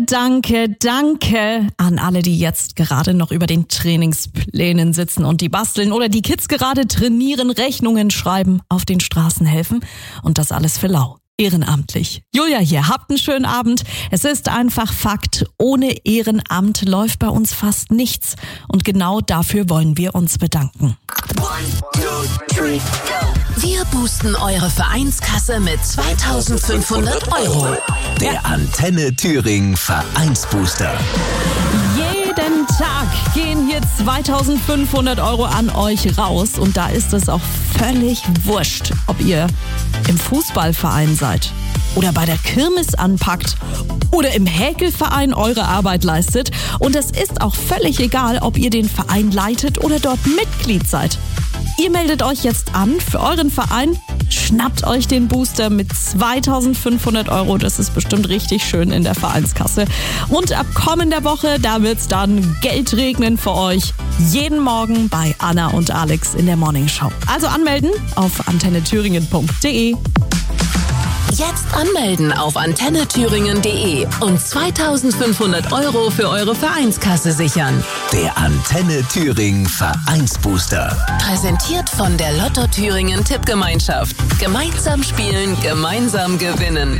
Danke an alle, die jetzt gerade noch über den Trainingsplänen sitzen und die basteln oder die Kids gerade trainieren, Rechnungen schreiben, auf den Straßen helfen und das alles für lau. Ehrenamtlich. Julia hier, habt einen schönen Abend. Es ist einfach Fakt, ohne Ehrenamt läuft bei uns fast nichts. Und genau dafür wollen wir uns bedanken. 1, 2, 3, go! Wir boosten eure Vereinskasse mit 2.500 €. Der Antenne Thüringen Vereinsbooster. Jeden Tag gehen hier 2.500 € an euch raus und da ist es auch völlig wurscht, ob ihr im Fußballverein seid oder bei der Kirmes anpackt oder im Häkelverein eure Arbeit leistet. Und es ist auch völlig egal, ob ihr den Verein leitet oder dort Mitglied seid. Ihr meldet euch jetzt an für euren Verein, schnappt euch den Booster mit 2.500 €. Das ist bestimmt richtig schön in der Vereinskasse. Und ab kommender Woche, da wird's dann Geld regnen für euch. Jeden Morgen bei Anna und Alex in der Morningshow. Also anmelden auf antennethüringen.de. Jetzt anmelden auf antennethüringen.de und 2.500 € für eure Vereinskasse sichern. Der Antenne Thüringen Vereinsbooster. Präsentiert von der Lotto Thüringen Tippgemeinschaft. Gemeinsam spielen, gemeinsam gewinnen.